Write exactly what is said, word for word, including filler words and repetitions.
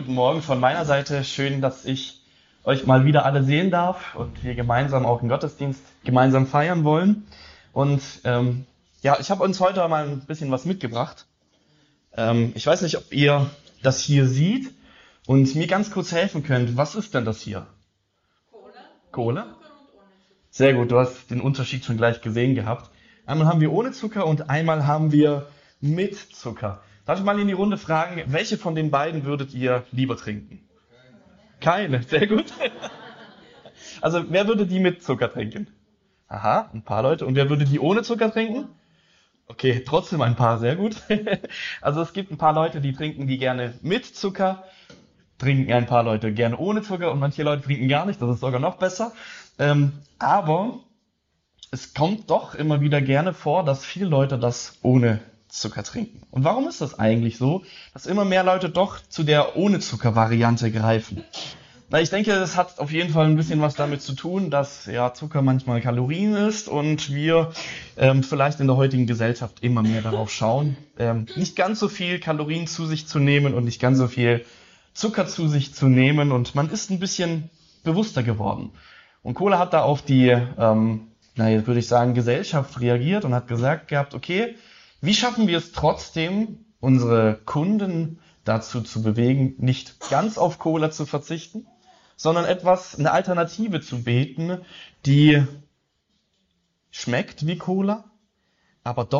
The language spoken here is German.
guten Morgen von meiner Seite. Schön, dass ich euch mal wieder alle sehen darf und wir gemeinsam auch den Gottesdienst gemeinsam feiern wollen. Und ähm, ja, ich habe uns heute mal ein bisschen was mitgebracht. Ähm, ich weiß nicht, ob ihr das hier seht und mir ganz kurz helfen könnt. Was ist denn das hier? Cola. Kohle? Mit Zucker und ohne Zucker. Sehr gut, du hast den Unterschied schon gleich gesehen gehabt. Einmal haben wir ohne Zucker und einmal haben wir mit Zucker. Darf ich mal in die Runde fragen, welche von den beiden würdet ihr lieber trinken? Keine, sehr gut. Also wer würde die mit Zucker trinken? Aha, ein paar Leute. Und wer würde die ohne Zucker trinken? Okay, trotzdem ein paar, sehr gut. Also es gibt ein paar Leute, die trinken die gerne mit Zucker, trinken ein paar Leute gerne ohne Zucker und manche Leute trinken gar nicht, das ist sogar noch besser. Ähm, aber es kommt doch immer wieder gerne vor, dass viele Leute das ohne Zucker trinken. Und warum ist das eigentlich so, dass immer mehr Leute doch zu der ohne Zucker-Variante greifen? Na, ich denke, das hat auf jeden Fall ein bisschen was damit zu tun, dass ja Zucker manchmal Kalorien ist und wir ähm, vielleicht in der heutigen Gesellschaft immer mehr darauf schauen, ähm, nicht ganz so viel Kalorien zu sich zu nehmen und nicht ganz so viel Zucker zu sich zu nehmen und man ist ein bisschen bewusster geworden. Und Cola hat da auf die, ähm, na jetzt würde ich sagen, Gesellschaft reagiert und hat gesagt gehabt, okay, wie schaffen wir es trotzdem, unsere Kunden dazu zu bewegen, nicht ganz auf Cola zu verzichten, sondern etwas, eine Alternative zu bieten, die schmeckt wie Cola, aber doch